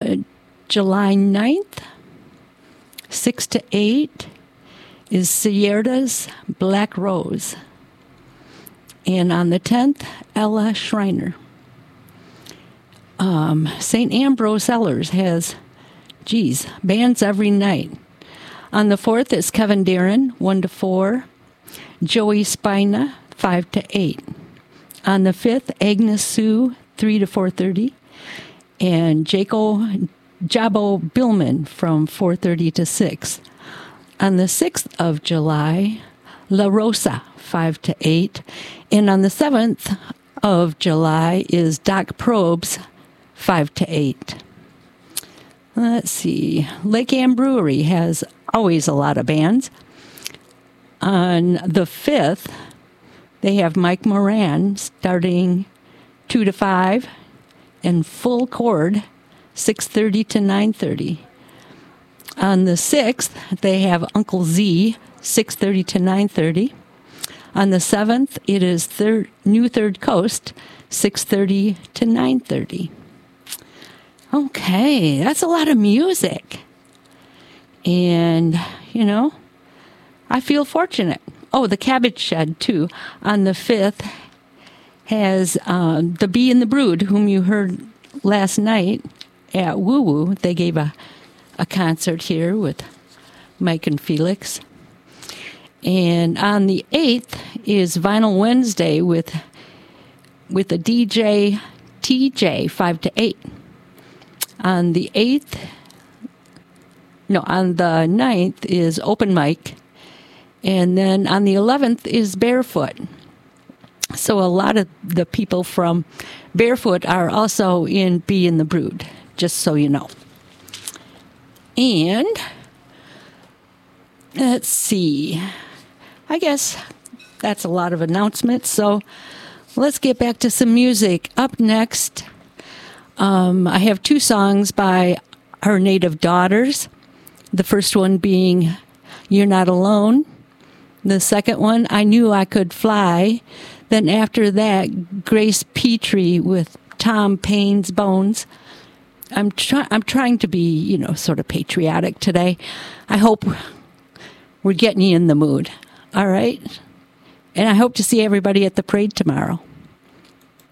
July 9th, 6 to 8, is Sierra's Black Rose. And on the 10th, Ella Schreiner. St. Ambrose Sellers has, bands every night. On the 4th is Kevin Darren, 1 to 4. Joey Spina, 5 to 8. On the 5th, Agnes Sue, 3 to 4:30. And Jabo Billman from 4:30 to 6. On the 6th of July, La Rosa, 5 to 8. And on the 7th of July is Doc Probes, 5 to 8. Let's see. Lake Ann Brewery has always a lot of bands. On the 5th, they have Mike Moran starting 2 to 5 and Full Chord 6:30 to 9:30. On the 6th, they have Uncle Z 6:30 to 9:30. On the 7th, it is New Third Coast 6:30 to 9:30. Okay, that's a lot of music. And, I feel fortunate. Oh, the Cabbage Shed, too, on the 5th has the Bee and the Brood, whom you heard last night at Woo Woo. They gave a concert here with Mike and Felix. And on the 8th is Vinyl Wednesday with a DJ TJ, 5 to 8. On the 9th is Open Mic. And then on the 11th is Barefoot. So a lot of the people from Barefoot are also in Bee and the Brood, just so you know. And let's see. I guess that's a lot of announcements. So let's get back to some music. Up next, I have 2 songs by Her Native Daughters. The first one being You're Not Alone. The second one, I Knew I Could Fly. Then after that, Grace Petrie with Tom Paine's Bones. I'm trying to be, sort of patriotic today. I hope we're getting you in the mood. All right? And I hope to see everybody at the parade tomorrow.